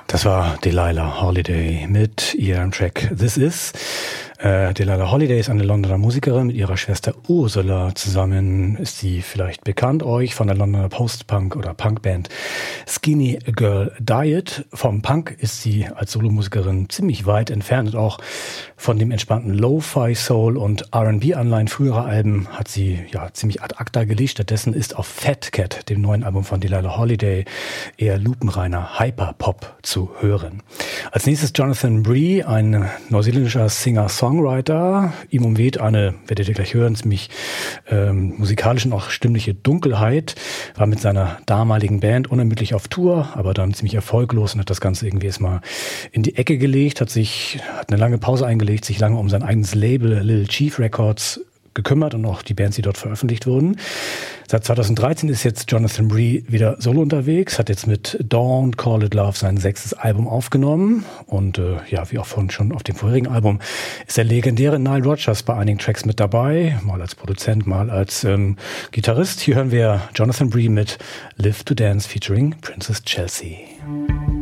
Das war Delilah Holiday mit ihrem Track This Is. Delilah Holiday ist eine Londoner Musikerin. Mit ihrer Schwester Ursula zusammen ist sie vielleicht bekannt euch von der Londoner Post-Punk- oder Punkband Skinny Girl Diet. Vom Punk ist sie als Solomusikerin ziemlich weit entfernt. Und auch von dem entspannten Lo-Fi Soul und R&B-Anleihen früherer Alben hat sie ja ziemlich ad acta gelegt. Stattdessen ist auf Fat Cat, dem neuen Album von Delilah Holiday, eher lupenreiner Hyperpop zu hören. Als nächstes Jonathan Bree, ein neuseeländischer Singer-Songwriter. Ihm umweht eine, werdet ihr gleich hören, ziemlich musikalisch und auch stimmliche Dunkelheit. War mit seiner damaligen Band unermüdlich auf Tour, aber dann ziemlich erfolglos und hat das Ganze irgendwie erstmal in die Ecke gelegt, hat eine lange Pause eingelegt, sich lange um sein eigenes Label Lil Chief Records gekümmert und auch die Bands, die dort veröffentlicht wurden. Seit 2013 ist jetzt Jonathan Bree wieder solo unterwegs, hat jetzt mit Don't Call It Love sein 6. Album aufgenommen und wie auch schon auf dem vorherigen Album ist der legendäre Nile Rodgers bei einigen Tracks mit dabei, mal als Produzent, mal als Gitarrist. Hier hören wir Jonathan Bree mit Live to Dance featuring Princess Chelsea.